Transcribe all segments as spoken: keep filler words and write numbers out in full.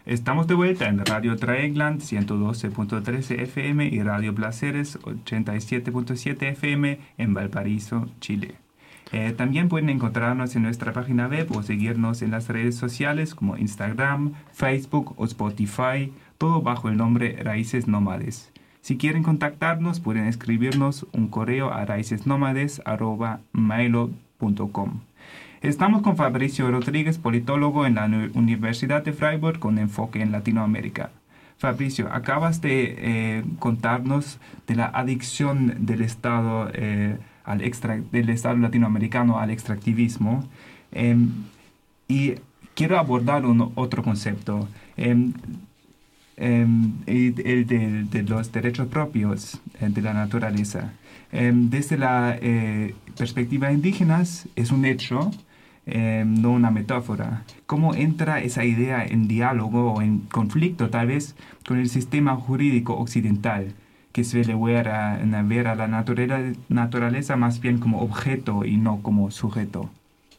Estamos de vuelta en Radio Traegland ciento doce punto trece F M y Radio Placeres ochenta y siete punto siete F M en Valparaíso, Chile. Eh, también pueden encontrarnos en nuestra página web o seguirnos en las redes sociales como Instagram, Facebook o Spotify, todo bajo el nombre Raíces Nómades. Si quieren contactarnos, pueden escribirnos un correo a raicesnomades arroba mail punto com. Estamos con Fabricio Rodríguez, politólogo en la Universidad de Freiburg con enfoque en Latinoamérica. Fabricio, acabas de eh, contarnos de la adicción del Estado, eh, al extra, del Estado latinoamericano al extractivismo eh, y quiero abordar un otro concepto, eh, eh, el de, de los derechos propios eh, de la naturaleza. Eh, desde la eh, perspectiva indígena es un hecho, Eh, no una metáfora. ¿Cómo entra esa idea en diálogo o en conflicto tal vez con el sistema jurídico occidental que suele ver a, ver a la naturaleza, naturaleza más bien como objeto y no como sujeto?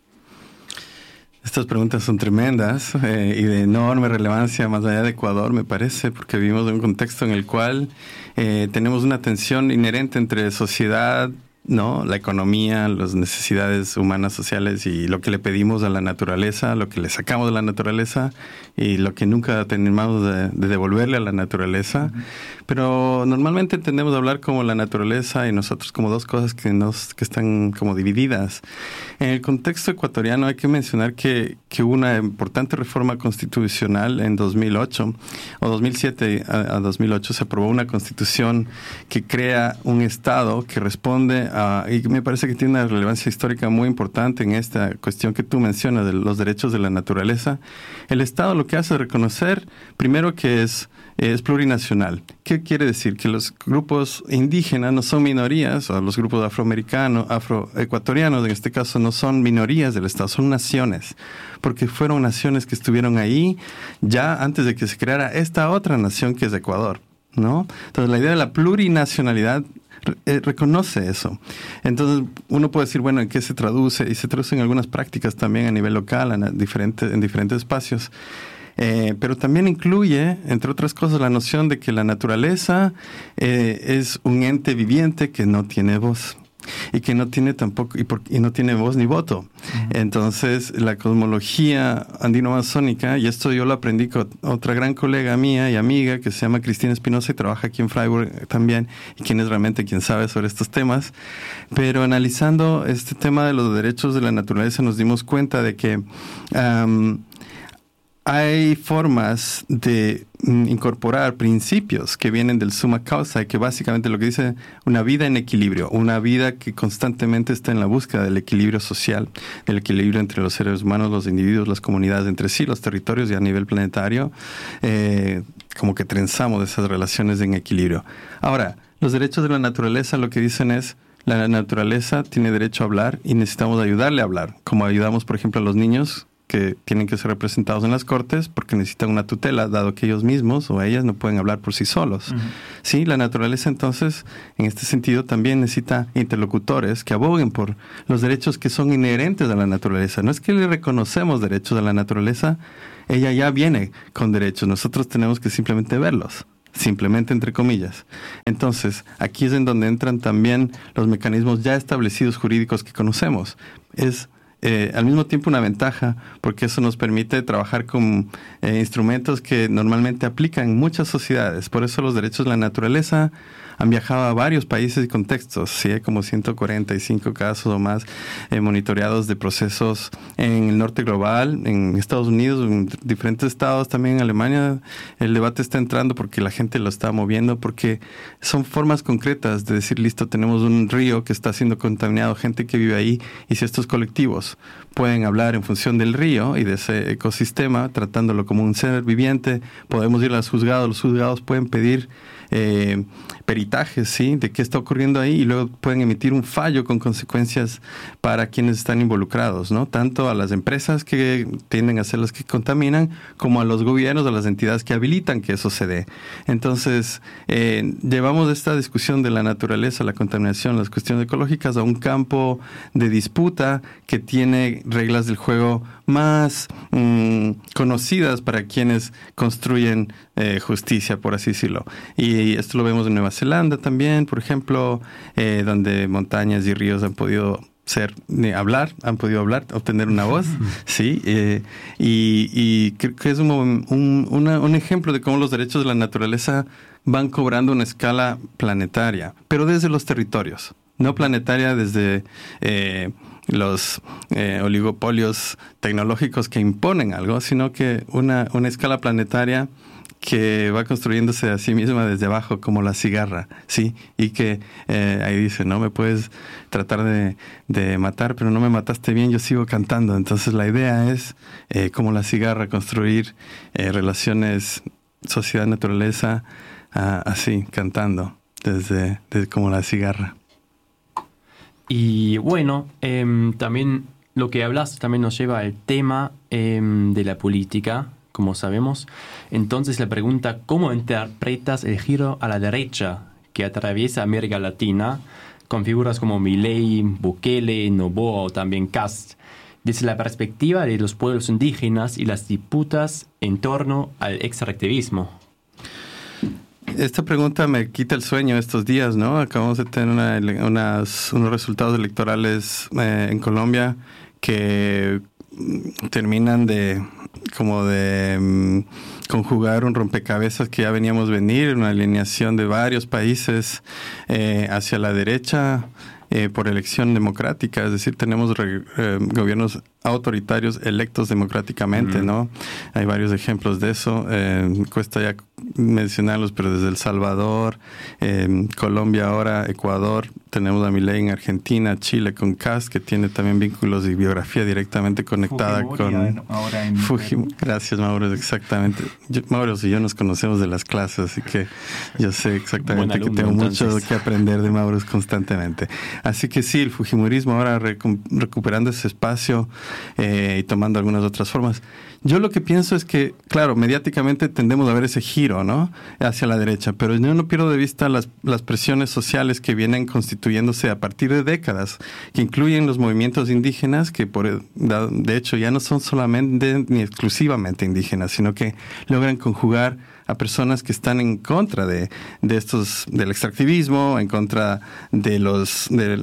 Estas preguntas son tremendas eh, y de enorme relevancia más allá de Ecuador, me parece, porque vivimos en un contexto en el cual eh, tenemos una tensión inherente entre sociedad, ¿no? La economía, las necesidades humanas, sociales y lo que le pedimos a la naturaleza, lo que le sacamos de la naturaleza y lo que nunca terminamos de, de devolverle a la naturaleza. Uh-huh. Pero normalmente tendemos a hablar como la naturaleza y nosotros como dos cosas que, nos, que están como divididas. En el contexto ecuatoriano hay que mencionar que, que hubo una importante reforma constitucional en dos mil ocho o dos mil siete a, a dos mil ocho se aprobó una constitución que crea un Estado que responde a Uh, y me parece que tiene una relevancia histórica muy importante en esta cuestión que tú mencionas de los derechos de la naturaleza. El Estado lo que hace es reconocer, primero, que es, es plurinacional. ¿Qué quiere decir? Que los grupos indígenas no son minorías, o los grupos afroamericanos, afroecuatorianos, en este caso, no son minorías del Estado, son naciones, porque fueron naciones que estuvieron ahí ya antes de que se creara esta otra nación que es Ecuador, ¿no? Entonces, la idea de la plurinacionalidad Eh, reconoce eso. Entonces uno puede decir, bueno, ¿en qué se traduce? Y se traduce en algunas prácticas también a nivel local, en, diferente, en diferentes espacios. Eh, pero también incluye, entre otras cosas, la noción de que la naturaleza eh, es un ente viviente que no tiene voz. Y que no tiene tampoco, y, por, y no tiene voz ni voto. Uh-huh. Entonces, la cosmología andino-amazónica, y esto yo lo aprendí con otra gran colega mía y amiga que se llama Cristina Espinosa y trabaja aquí en Freiburg también, y quien es realmente quien sabe sobre estos temas. Pero analizando este tema de los derechos de la naturaleza, nos dimos cuenta de que um, hay formas de incorporar principios que vienen del summa causa, que básicamente lo que dice una vida en equilibrio, una vida que constantemente está en la búsqueda del equilibrio social, del equilibrio entre los seres humanos, los individuos, las comunidades entre sí, los territorios y a nivel planetario, eh, como que trenzamos esas relaciones en equilibrio. Ahora, los derechos de la naturaleza lo que dicen es, la naturaleza tiene derecho a hablar y necesitamos ayudarle a hablar, como ayudamos, por ejemplo, a los niños que tienen que ser representados en las cortes porque necesitan una tutela, dado que ellos mismos o ellas no pueden hablar por sí solos. Uh-huh. Sí, la naturaleza entonces, en este sentido, también necesita interlocutores que aboguen por los derechos que son inherentes a la naturaleza. No es que le reconocemos derechos a la naturaleza, ella ya viene con derechos, nosotros tenemos que simplemente verlos. Simplemente entre comillas. Entonces, aquí es en donde entran también los mecanismos ya establecidos jurídicos que conocemos. Es Eh, al mismo tiempo una ventaja, porque eso nos permite trabajar con eh, instrumentos que normalmente aplican en muchas sociedades. Por eso los derechos de la naturaleza han viajado a varios países y contextos, ¿sí? Hay como ciento cuarenta y cinco casos o más eh, monitoreados de procesos en el norte global, en Estados Unidos, en diferentes estados, también en Alemania. El debate está entrando porque la gente lo está moviendo, porque son formas concretas de decir, listo, tenemos un río que está siendo contaminado, gente que vive ahí, y si estos colectivos pueden hablar en función del río y de ese ecosistema, tratándolo como un ser viviente, podemos ir a los juzgados, los juzgados pueden pedir eh, peritajes, ¿sí?, de qué está ocurriendo ahí, y luego pueden emitir un fallo con consecuencias para quienes están involucrados, ¿no? Tanto a las empresas que tienden a ser las que contaminan, como a los gobiernos, a las entidades que habilitan que eso se dé. Entonces, eh, llevamos esta discusión de la naturaleza, la contaminación, las cuestiones ecológicas a un campo de disputa que tiene reglas del juego más mmm, conocidas para quienes construyen eh, justicia, por así decirlo. Y esto lo vemos en Nueva Zelanda también, por ejemplo, eh, donde montañas y ríos han podido ser, eh, hablar, han podido hablar, obtener una voz, sí, eh, y, y creo que es un, un, una, un ejemplo de cómo los derechos de la naturaleza van cobrando una escala planetaria, pero desde los territorios, no planetaria desde eh, los eh, oligopolios tecnológicos que imponen algo, sino que una, una escala planetaria que va construyéndose a sí misma desde abajo como la cigarra, ¿sí? Y que eh, ahí dice, no me puedes tratar de, de matar, pero no me mataste bien, yo sigo cantando. Entonces la idea es, eh, como la cigarra, construir eh, relaciones sociedad-naturaleza uh, así, cantando, desde, desde como la cigarra. Y bueno, eh, también lo que hablas también nos lleva al tema eh, de la política, como sabemos. Entonces la pregunta, ¿cómo interpretas el giro a la derecha que atraviesa América Latina con figuras como Milei, Bukele, Noboa o también Kast, desde la perspectiva de los pueblos indígenas y las disputas en torno al extractivismo? Esta pregunta me quita el sueño estos días, ¿no? Acabamos de tener una, unas, unos resultados electorales eh, en Colombia que terminan de como de um, conjugar un rompecabezas que ya veníamos venir, una alineación de varios países eh, hacia la derecha eh, por elección democrática, es decir, tenemos re, eh, gobiernos autoritarios electos democráticamente, mm. ¿no? Hay varios ejemplos de eso, eh, cuesta ya mencionarlos, pero desde El Salvador, eh, Colombia ahora, Ecuador, tenemos a Milei en Argentina, Chile con Kast, que tiene también vínculos y biografía directamente conectada Fujimori, con... Ahora en Fujimori. Gracias, Mauro, exactamente. Yo, Mauro y yo nos conocemos de las clases, así que yo sé exactamente alumno, que tengo entonces. mucho que aprender de Mauro constantemente. Así que sí, el Fujimorismo ahora recu- recuperando ese espacio eh, y tomando algunas otras formas. Yo lo que pienso es que, claro, mediáticamente tendemos a ver ese giro, ¿no? Hacia la derecha, pero yo no pierdo de vista las, las presiones sociales que vienen constituyéndose a partir de décadas, que incluyen los movimientos indígenas, que por de hecho ya no son solamente ni exclusivamente indígenas, sino que logran conjugar a personas que están en contra de, de estos, del extractivismo, en contra de los, de,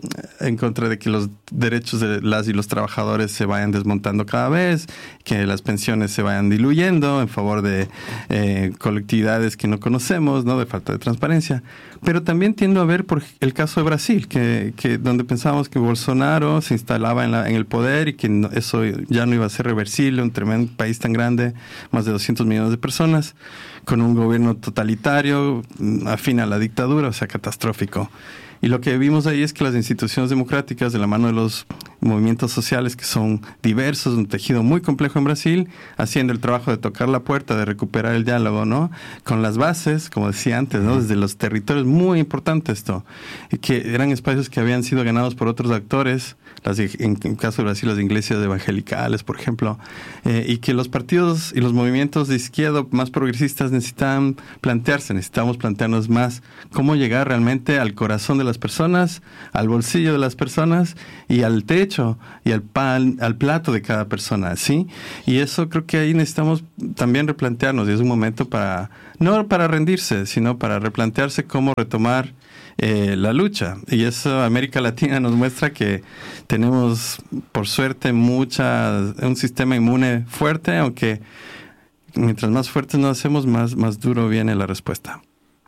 en contra de que los derechos de las y los trabajadores se vayan desmontando cada vez, que las pensiones se vayan diluyendo en favor de eh, colectividades que no conocemos, ¿no? De falta de transparencia. Pero también tiendo a ver por el caso de Brasil, que, que donde pensábamos que Bolsonaro se instalaba en, la, en el poder y que no, eso ya no iba a ser reversible, un tremendo país tan grande, más de doscientos millones de personas, con un gobierno totalitario, afín a la dictadura, o sea, catastrófico. Y lo que vimos ahí es que las instituciones democráticas, de la mano de los movimientos sociales que son diversos, un tejido muy complejo en Brasil, haciendo el trabajo de tocar la puerta, de recuperar el diálogo, ¿no? Con las bases, como decía antes, ¿no? Desde los territorios, muy importante esto, que eran espacios que habían sido ganados por otros actores, las, en el caso de Brasil, las iglesias evangelicales, por ejemplo, eh, y que los partidos y los movimientos de izquierda más progresistas necesitaban plantearse, necesitamos plantearnos más cómo llegar realmente al corazón de las personas, al bolsillo de las personas y al techo y al pan, al plato de cada persona, ¿sí? Y eso creo que ahí necesitamos también replantearnos, y es un momento para, no para rendirse, sino para replantearse cómo retomar Eh, la lucha. Y eso América Latina nos muestra que tenemos, por suerte, mucha, un sistema inmune fuerte, aunque mientras más fuertes nos hacemos, más, más duro viene la respuesta.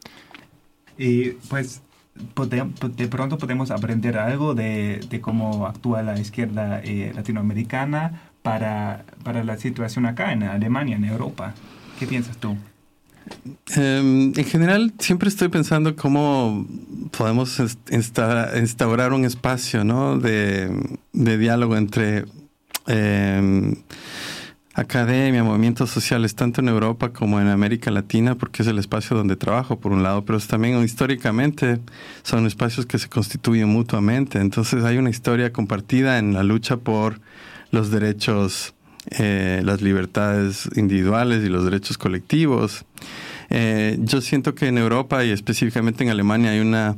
Y pues de pronto podemos aprender algo de, de cómo actúa la izquierda eh, latinoamericana para, para la situación acá en Alemania, en Europa. ¿Qué piensas tú? Um, en general, siempre estoy pensando cómo podemos insta- instaurar un espacio, ¿no? de, de diálogo entre eh, academia, movimientos sociales, tanto en Europa como en América Latina, porque es el espacio donde trabajo, por un lado, pero también históricamente son espacios que se constituyen mutuamente. Entonces hay una historia compartida en la lucha por los derechos, Eh, las libertades individuales y los derechos colectivos. Eh, yo siento que en Europa y específicamente en Alemania hay una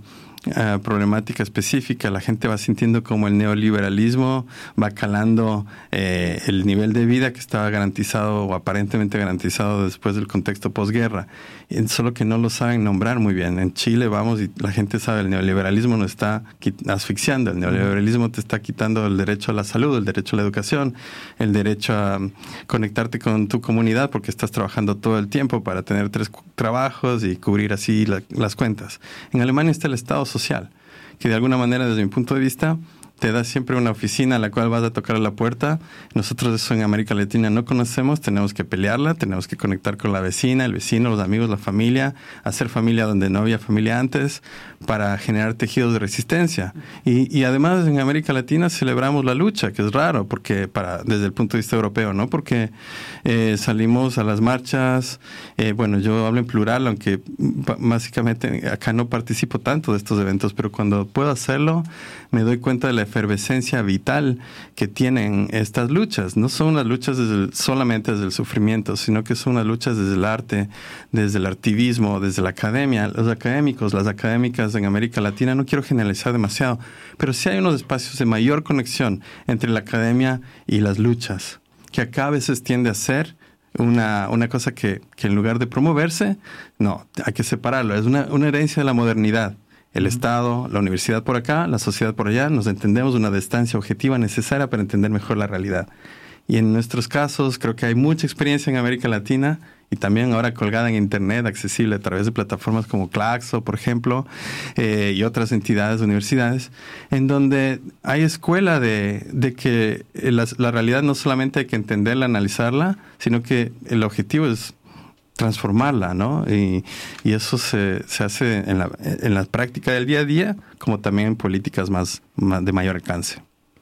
uh, problemática específica. La gente va sintiendo como el neoliberalismo va calando eh, el nivel de vida que estaba garantizado o aparentemente garantizado después del contexto posguerra. Solo que no lo saben nombrar muy bien. En Chile vamos y la gente sabe, el neoliberalismo nos está asfixiando. El neoliberalismo te está quitando el derecho a la salud, el derecho a la educación, el derecho a conectarte con tu comunidad porque estás trabajando todo el tiempo para tener tres trabajos y cubrir así la, las cuentas. En Alemania está el Estado social, que de alguna manera, desde mi punto de vista, te da siempre una oficina a la cual vas a tocar a la puerta. Nosotros eso en América Latina no conocemos, tenemos que pelearla, tenemos que conectar con la vecina, el vecino, los amigos, la familia, hacer familia donde no había familia antes para generar tejidos de resistencia. Y, y además en América Latina celebramos la lucha, que es raro porque para desde el punto de vista europeo, ¿no? Porque eh, salimos a las marchas, eh, bueno, yo hablo en plural, aunque básicamente acá no participo tanto de estos eventos, pero cuando puedo hacerlo me doy cuenta de la efervescencia vital que tienen estas luchas. No son unas luchas desde el, solamente desde el sufrimiento, sino que son unas luchas desde el arte, desde el activismo, desde la academia. Los académicos, las académicas en América Latina, no quiero generalizar demasiado, pero sí hay unos espacios de mayor conexión entre la academia y las luchas, que acá a veces tiende a ser una, una cosa que, que en lugar de promoverse, no, hay que separarlo. Es una, una herencia de la modernidad. El Estado, la universidad por acá, la sociedad por allá, nos entendemos de una distancia objetiva necesaria para entender mejor la realidad. Y en nuestros casos creo que hay mucha experiencia en América Latina y también ahora colgada en Internet, accesible a través de plataformas como Claxo, por ejemplo, eh, y otras entidades, universidades, en donde hay escuela de, de que la, la realidad no solamente hay que entenderla, analizarla, sino que el objetivo es transformarla, ¿no? Y, y eso se, se hace en la, en la práctica del día a día, como también en políticas más, más de mayor alcance.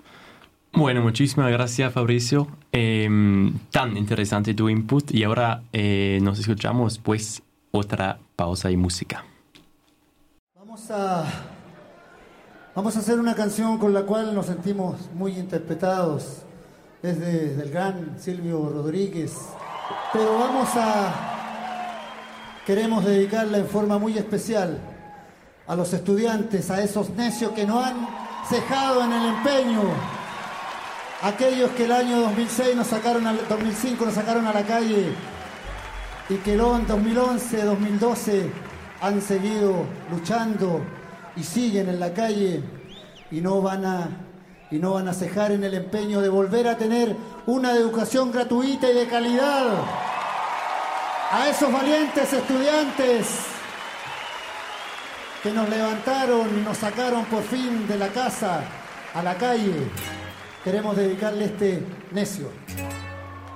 Bueno, muchísimas gracias, Fabricio. Eh, tan interesante tu input. Y ahora eh, nos escuchamos, pues, otra pausa y música. Vamos a, vamos a hacer una canción con la cual nos sentimos muy interpretados. Es de, del gran Silvio Rodríguez. Pero vamos a... Queremos dedicarla en forma muy especial a los estudiantes, a esos necios que no han cejado en el empeño, aquellos que el año dos mil seis nos sacaron, al dos mil cinco nos sacaron a la calle y que luego en dos mil once, dos mil doce han seguido luchando y siguen en la calle y no van a, y no van a cejar en el empeño de volver a tener una educación gratuita y de calidad. A esos valientes estudiantes que nos levantaron y nos sacaron por fin de la casa a la calle, queremos dedicarle este necio.